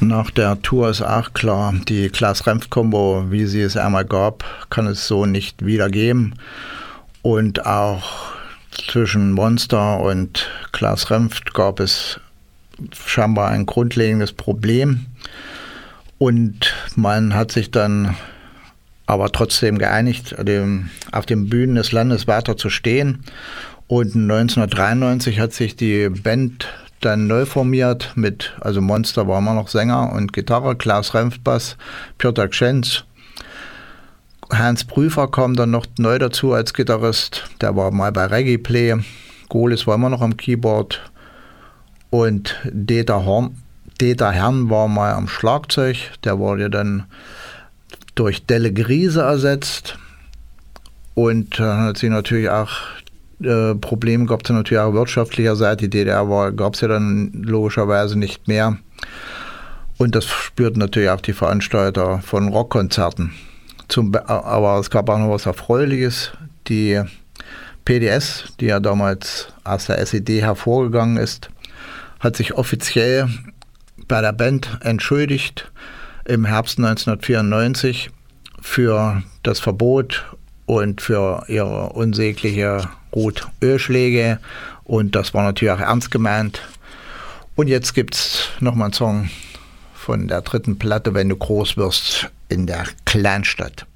Nach der Tour ist auch klar, die Klaas-Renft-Kombo, wie sie es einmal gab, kann es so nicht wieder geben. Und auch zwischen Monster und Klaas-Renft gab es scheinbar ein grundlegendes Problem. Und man hat sich dann aber trotzdem geeinigt, auf den Bühnen des Landes weiter zu stehen. Und 1993 hat sich die Band dann neu formiert also Monster war immer noch Sänger und Gitarre, Klaas Renft Bass, Piotr Kschenz. Hans Prüfer kam dann noch neu dazu als Gitarrist, der war mal bei Reggae Play. Golis war immer noch am Keyboard und Dieter Herrn war mal am Schlagzeug, der wurde dann durch Delle Griese ersetzt und hat sich natürlich auch Probleme gab es natürlich auch wirtschaftlicher Seite. Die DDR gab es ja dann logischerweise nicht mehr. Und das spürten natürlich auch die Veranstalter von Rockkonzerten. Aber es gab auch noch was Erfreuliches. Die PDS, die ja damals aus der SED hervorgegangen ist, hat sich offiziell bei der Band entschuldigt im Herbst 1994 für das Verbot und für ihre unsägliche Rot-Ölschläge. Und das war natürlich auch ernst gemeint. Und jetzt gibt es nochmal einen Song von der dritten Platte, Wenn du groß wirst in der Kleinstadt.